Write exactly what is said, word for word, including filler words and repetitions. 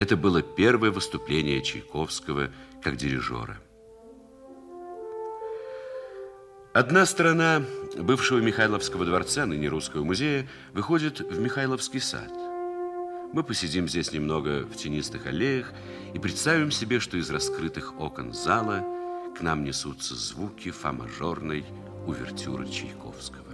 Это было первое выступление Чайковского как дирижера. Одна сторона бывшего Михайловского дворца, ныне Русского музея, выходит в Михайловский сад. Мы посидим здесь немного в тенистых аллеях и представим себе, что из раскрытых окон зала к нам несутся звуки фа-мажорной увертюры Чайковского.